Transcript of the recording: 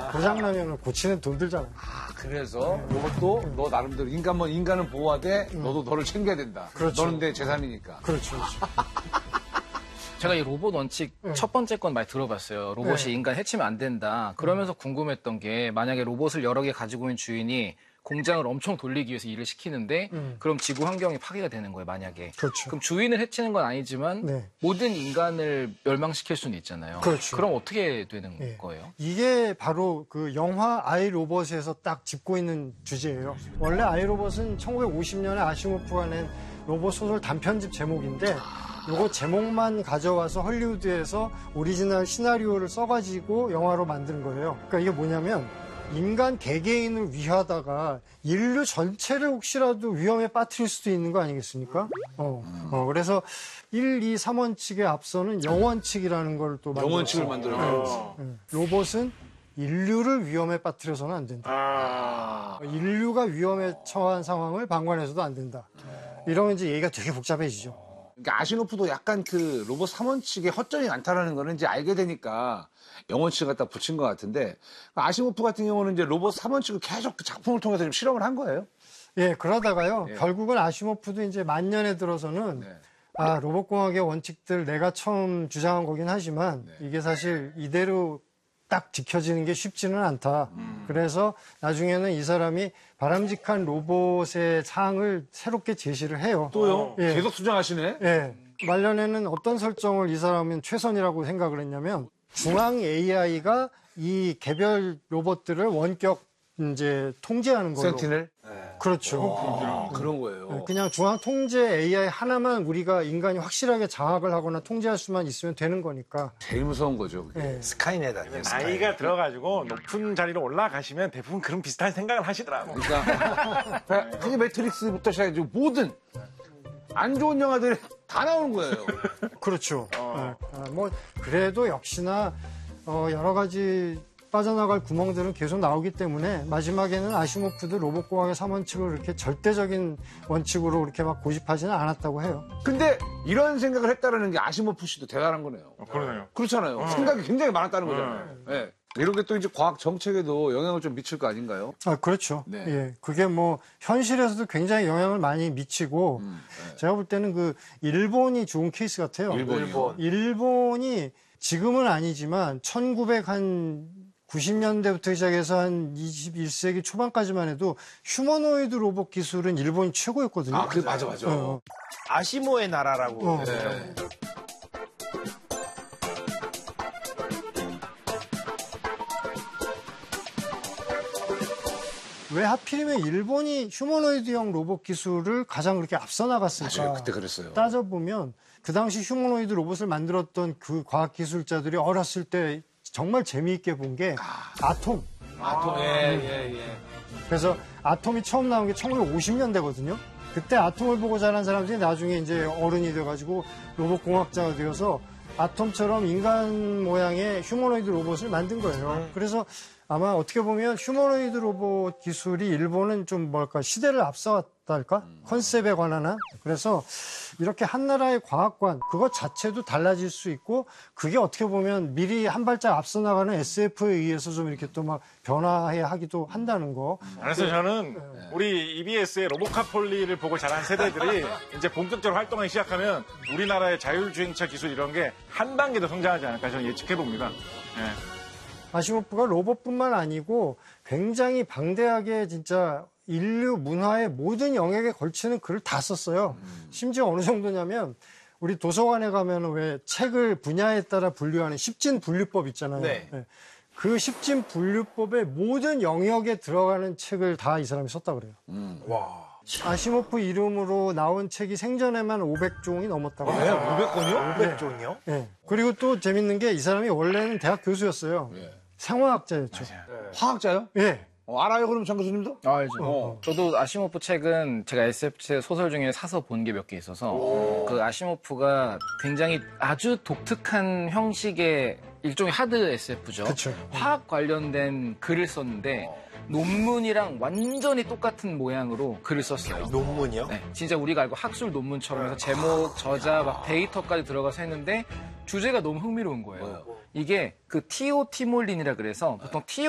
고장나면 고치는 돈 들잖아. 그래서 이것도 너 나름대로 인간은 보호하되 너도 너를 챙겨야 된다. 그렇죠. 너는 내 재산이니까. 그렇죠. 제가 이 로봇 원칙 첫 번째 건 많이 들어봤어요. 로봇이 네. 인간 해치면 안 된다. 그러면서 궁금했던 게 만약에 로봇을 여러 개 가지고 있는 주인이 공장을 엄청 돌리기 위해서 일을 시키는데 그럼 지구 환경이 파괴가 되는 거예요, 만약에. 그렇죠. 그럼 주인을 해치는 건 아니지만 네. 모든 인간을 멸망시킬 수는 있잖아요. 그렇죠. 그럼 어떻게 되는 네. 거예요? 이게 바로 그 영화 아이 로봇에서 딱 짚고 있는 주제예요. 원래 아이 로봇은 1950년에 아시모프가 낸 로봇 소설 단편집 제목인데 요거 제목만 가져와서 헐리우드에서 오리지널 시나리오를 써가지고 영화로 만든 거예요. 그러니까 이게 뭐냐면 인간 개개인을 위하다가 인류 전체를 혹시라도 위험에 빠뜨릴 수도 있는 거 아니겠습니까? 그래서 1, 2, 3원칙에 앞서는 영원칙이라는 걸 또 만들었어요. 영원칙을 만들어요. 로봇은 인류를 위험에 빠뜨려서는 안 된다. 인류가 위험에 처한 상황을 방관해서도 안 된다. 이러면 이제 얘기가 되게 복잡해지죠. 그러니까 아시노프도 약간 그 로봇 3원칙에 허점이 많다라는 거는 이제 알게 되니까 영원칙을 갖다 붙인 것 같은데 아시모프 같은 경우는 이제 로봇 3원칙을 계속 그 작품을 통해서 좀 실험을 한 거예요? 예, 그러다가요. 예. 결국은 아시모프도 이제 만년에 들어서는 네. 로봇공학의 원칙들 내가 처음 주장한 거긴 하지만 이게 사실 이대로 딱 지켜지는 게 쉽지는 않다. 그래서 나중에는 이 사람이 바람직한 로봇의 사항을 새롭게 제시를 해요. 또요? 예. 계속 수정하시네? 예. 말년에는 어떤 설정을 이 사람은 최선이라고 생각을 했냐면 중앙 AI가 이 개별 로봇들을 원격 이제 통제하는 걸로. 센티넬? 그렇죠. 그런 거예요. 그냥 중앙 통제 AI 하나만 우리가 인간이 확실하게 장악을 하거나 통제할 수만 있으면 되는 거니까. 제일 무서운 거죠. 그게. 예. 스카이넷 아니에요? 나이가 들어가지고 높은 자리로 올라가시면 대부분 그런 비슷한 생각을 하시더라고. 그러니까 흔히 매트릭스부터 시작해서 모든 안 좋은 영화들이 다 나오는 거예요. 그렇죠. 뭐 그래도 역시나 여러 가지 빠져나갈 구멍들은 계속 나오기 때문에 마지막에는 아시모프도 로봇공학의 3원칙을 이렇게 절대적인 원칙으로 그렇게 막 고집하지는 않았다고 해요. 근데 이런 생각을 했다는 게 아시모프 씨도 대단한 거네요. 그러네요. 그렇잖아요. 생각이 굉장히 많았다는 거잖아요. 예. 이런 게 또 이제 과학 정책에도 영향을 좀 미칠 거 아닌가요? 그렇죠. 네. 예. 그게 뭐 현실에서도 굉장히 영향을 많이 미치고 제가 볼 때는 그 일본이 좋은 케이스 같아요. 일본이 지금은 아니지만 1990년대부터 시작해서 한 21세기 초반까지만 해도 휴머노이드 로봇 기술은 일본이 최고였거든요. 맞아. 아시모의 나라라고. 네. 왜 하필이면 일본이 휴머노이드형 로봇 기술을 가장 그렇게 앞서 나갔을까? 맞아요. 그때 그랬어요. 따져보면 그 당시 휴머노이드 로봇을 만들었던 그 과학기술자들이 어렸을 때 정말 재미있게 본 게 아톰. 그래서 아톰이 처음 나온 게 1950년대거든요. 그때 아톰을 보고 자란 사람들이 나중에 이제 어른이 돼가지고 로봇 공학자가 되어서 아톰처럼 인간 모양의 휴머노이드 로봇을 만든 거예요. 그래서 아마 어떻게 보면 휴머노이드 로봇 기술이 일본은 좀 시대를 앞서갔다 할까? 컨셉에 관한 한. 그래서 이렇게 한 나라의 과학관, 그것 자체도 달라질 수 있고, 그게 어떻게 보면 미리 한 발짝 앞서 나가는 SF에 의해서 좀 이렇게 또 막 변화해야 하기도 한다는 거. 그래서 저는 우리 EBS의 로보카폴리를 보고 자란 세대들이 이제 본격적으로 활동하기 시작하면 우리나라의 자율주행차 기술 이런 게 한 단계 더 성장하지 않을까 저는 예측해 봅니다. 아시모프가 로봇뿐만 아니고 굉장히 방대하게 진짜 인류 문화의 모든 영역에 걸치는 글을 다 썼어요. 심지어 어느 정도냐면 우리 도서관에 가면 왜 책을 분야에 따라 분류하는 십진 분류법 있잖아요. 네. 그 십진 분류법의 모든 영역에 들어가는 책을 다 이 사람이 썼다 그래요. 와. 아시모프 이름으로 나온 책이 생전에만 500종이 넘었다고. 500건이요? 500종이요? 네. 그리고 또 재밌는 게 이 사람이 원래는 대학 교수였어요. 생화학자였죠. 화학자요? 예. 알아요, 그럼 장 교수님도? 알죠. 저도 아시모프 책은 제가 SF 소설 중에 사서 본 게 몇 개 있어서 그 아시모프가 굉장히 아주 독특한 형식의 일종의 하드 SF죠. 그쵸. 화학 관련된 글을 썼는데 논문이랑 완전히 똑같은 모양으로 글을 썼어요. 논문이요? 네, 진짜 우리가 알고 학술 논문처럼 해서 제목, 저자, 막 데이터까지 들어가서 했는데 주제가 너무 흥미로운 거예요. 이게 그 티오 티몰린이라 그래서 보통